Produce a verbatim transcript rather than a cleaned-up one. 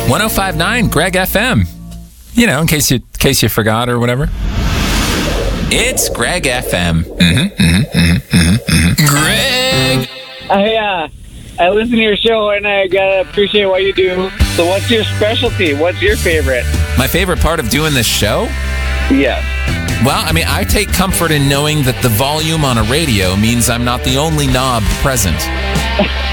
one oh five point nine Greg F M. You know, in case you in case you forgot or whatever. It's Greg F M. Mm-hmm, mm-hmm, mm-hmm, mm-hmm. Greg! I, uh, I listen to your show, and I gotta appreciate what you do. So what's your specialty? What's your favorite? My favorite part of doing this show? Yes. Well, I mean, I take comfort in knowing that the volume on a radio means I'm not the only knob present.